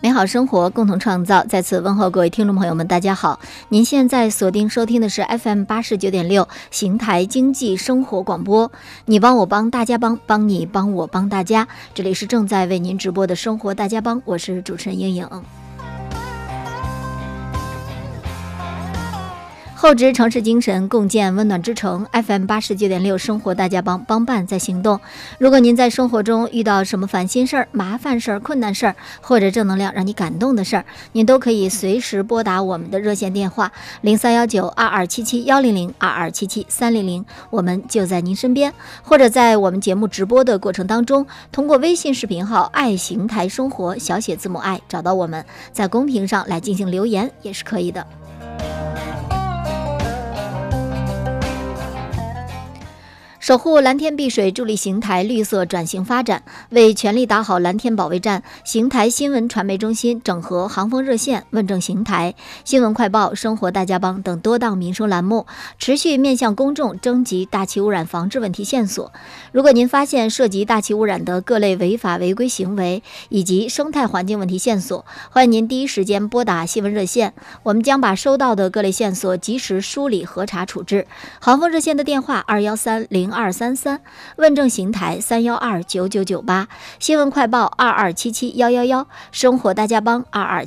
美好生活，共同创造。在此问候各位听众朋友们，大家好！您现在锁定收听的是 FM89.6邢台经济生活广播。你帮我帮大家帮，帮你帮我帮大家。这里是正在为您直播的生活大家帮，我是主持人英颖。厚植城市精神，共建温暖之城。FM89.6生活大家帮，帮办在行动。如果您在生活中遇到什么烦心事儿、麻烦事儿、困难事儿，或者正能量让你感动的事儿，您都可以随时拨打我们的热线电话031922771002277300，我们就在您身边。或者在我们节目直播的过程当中，通过微信视频号爱邢台生活小写字母爱找到我们，在公屏上来进行留言也是可以的。守护蓝天碧水，助力邢台绿色转型发展，为全力打好蓝天保卫战，邢台新闻传媒中心整合航风热线、问政邢台、新闻快报、生活大家帮等多档民生栏目，持续面向公众征集大气污染防治问题线索。如果您发现涉及大气污染的各类违法违规行为以及生态环境问题线索，欢迎您第一时间拨打新闻热线，我们将把收到的各类线索及时梳理核查处置。航风热线的电话2130233，问政邢台3129998，新闻快报2277111，生活大家帮22